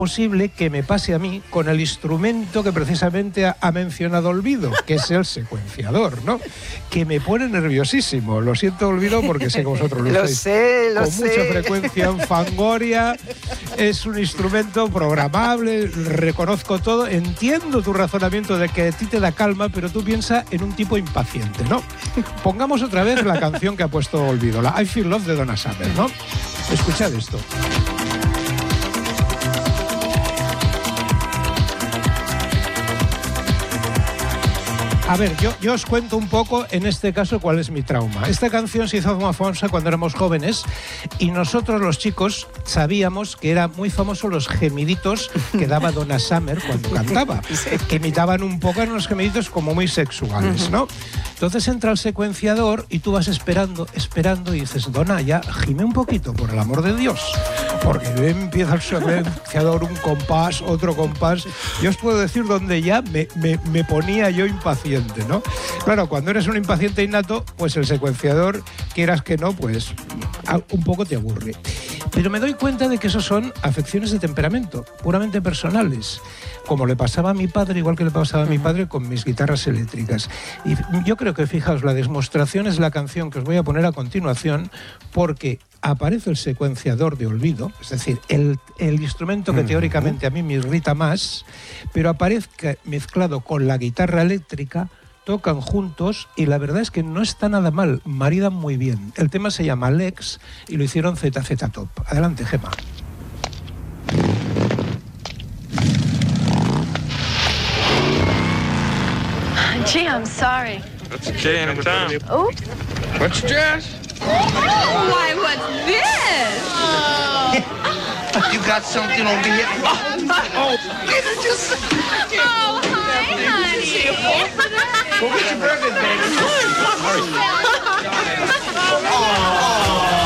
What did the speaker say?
posible que me pase a mí con el instrumento que precisamente ha mencionado Olvido, que es el secuenciador, ¿no? Que me pone nerviosísimo. Lo siento, Olvido, porque sé que vosotros lo hacéis con mucha frecuencia en Fangoria. Es un instrumento programable, reconozco todo, entiendo tu razonamiento de que a ti te da calma, pero tú piensas en un tipo impaciente, ¿no? Pongamos otra vez la canción que ha puesto Olvido, la I Feel Love de Donna Summer, ¿no? Escuchad esto. A ver, yo os cuento un poco, en este caso, cuál es mi trauma. Esta canción se hizo muy famosa cuando éramos jóvenes y nosotros, los chicos, sabíamos que eran muy famosos los gemiditos que daba Donna Summer cuando cantaba, que imitaban un poco unos gemiditos como muy sexuales, ¿no? Entonces entra el secuenciador y tú vas esperando y dices, Donna, ya gime un poquito, por el amor de Dios. Porque empieza el secuenciador, un compás, otro compás. Yo os puedo decir donde ya me ponía yo impaciente, ¿no? Claro, cuando eres un impaciente innato, pues el secuenciador, quieras que no, pues un poco te aburre. Pero me doy cuenta de que eso son afecciones de temperamento, puramente personales, como le pasaba a mi padre, igual que le pasaba a mi padre con mis guitarras eléctricas. Y yo creo que, fijaos, la demostración es la canción que os voy a poner a continuación, porque aparece el secuenciador de Olvido, es decir, el instrumento que teóricamente a mí me irrita más, pero aparezca mezclado con la guitarra eléctrica, tocan juntos y la verdad es que no está nada mal, maridan muy bien. El tema se llama Lex y lo hicieron ZZ Top. Adelante, Gemma. Gee, I'm sorry. That's a J and a Tom. Oh. What's jazz? Oh, why, what's this? You got something over here? Oh, just... Oh, hi, honey. Go get your burger, baby.